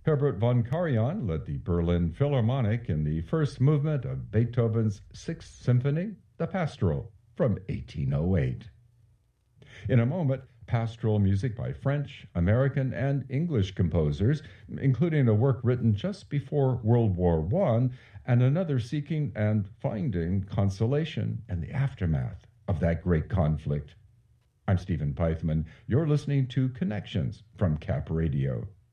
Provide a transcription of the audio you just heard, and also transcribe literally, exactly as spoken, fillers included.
Herbert von Karajan led the Berlin Philharmonic in the first movement of Beethoven's Sixth Symphony, the Pastoral, from eighteen oh eight. In a moment, pastoral music by French, American, and English composers, including a work written just before World War One and another seeking and finding consolation in the aftermath of that great conflict. I'm Stephen Pythman. You're listening to Connections from Cap Radio.